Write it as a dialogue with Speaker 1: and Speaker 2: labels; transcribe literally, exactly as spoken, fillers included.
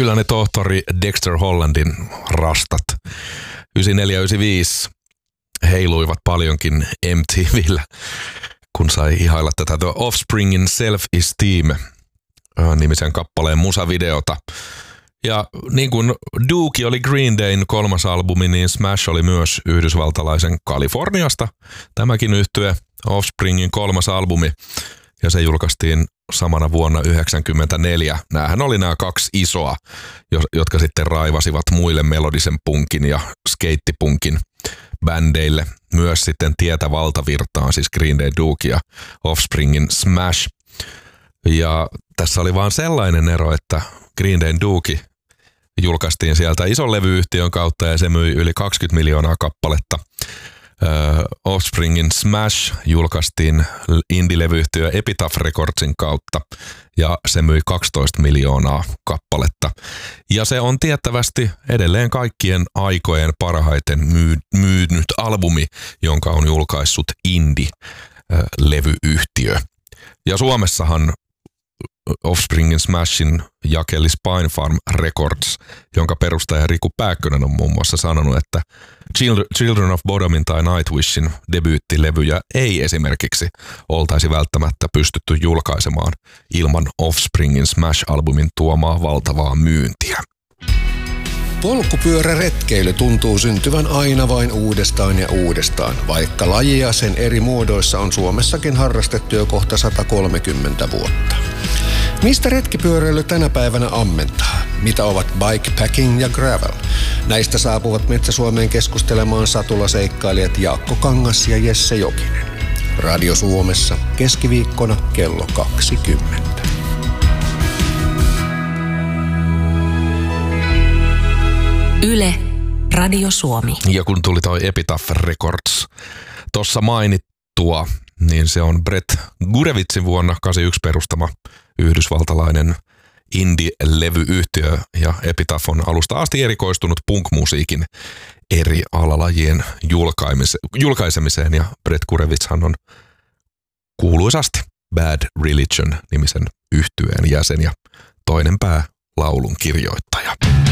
Speaker 1: Kyllä ne tohtori Dexter Hollandin rastat yhdeksänkymmentäneljä yhdeksänkymmentäviisi heiluivat paljonkin M T V:llä, kun sai ihailla tätä The Offspringin Self-Esteem nimisen kappaleen musavideota. Ja niin kuin Dookie oli Green Dayn kolmas albumi, niin Smash oli myös yhdysvaltalaisen Kaliforniasta. Tämäkin yhtye Offspringin kolmas albumi, ja se julkaistiin samana vuonna yhdeksänkymmentäneljä. Nämähän oli nämä kaksi isoa, jotka sitten raivasivat muille melodisen punkin ja skeittipunkin bändeille myös sitten tietä valtavirtaan, siis Green Day, Dookie ja Offspringin Smash. Ja tässä oli vaan sellainen ero, että Green Day, Dookie julkaistiin sieltä ison levyyhtiön kautta ja se myi yli kaksikymmentä miljoonaa kappaletta. Uh, Offspringin Smash julkaistiin indie-levyyhtiö Epitaph Recordsin kautta ja se myi kaksitoista miljoonaa kappaletta. Ja se on tiettävästi edelleen kaikkien aikojen parhaiten myy- myynyt albumi, jonka on julkaissut indie-levyyhtiö. Ja Suomessahan Offspringin Smashin jakeli Spinefarm Records, jonka perustaja Riku Pääkkönen on muun muassa sanonut, että Children of Bodomin tai Nightwishin debyyttilevyjä ei esimerkiksi oltaisi välttämättä pystytty julkaisemaan ilman Offspringin Smash-albumin tuomaa valtavaa myyntiä.
Speaker 2: Polkupyöräretkeily tuntuu syntyvän aina vain uudestaan ja uudestaan, vaikka lajia sen eri muodoissa on Suomessakin harrastettu jo kohta sata kolmekymmentä vuotta. Mistä retkipyöräily tänä päivänä ammentaa? Mitä ovat bikepacking ja gravel? Näistä saapuvat Metsä-Suomeen keskustelemaan satulaseikkailijat Jaakko Kangas ja Jesse Jokinen. Radio Suomessa keskiviikkona kello kaksikymmentä.
Speaker 3: Yle, Radio Suomi.
Speaker 1: Ja kun tuli toi Epitaph Records tuossa mainittua, niin se on Brett Gurevitzin vuonna kahdeksankymmentäyksi perustama yhdysvaltalainen indie-levyyhtiö, ja Epitaph on alusta asti erikoistunut punk-musiikin eri alalajien julkaisemiseen, ja Brett Gurevitzhan on kuuluisasti Bad Religion-nimisen yhtyeen jäsen ja toinen pää laulun kirjoittaja.